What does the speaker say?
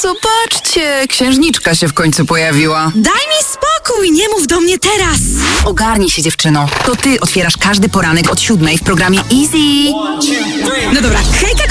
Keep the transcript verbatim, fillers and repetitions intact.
zobaczcie, księżniczka się w końcu pojawiła. Daj mi spokój, nie mów do mnie teraz. Ogarnij się, dziewczyno. To ty otwierasz każdy poranek od siódmej w programie Easy. No dobra, hejka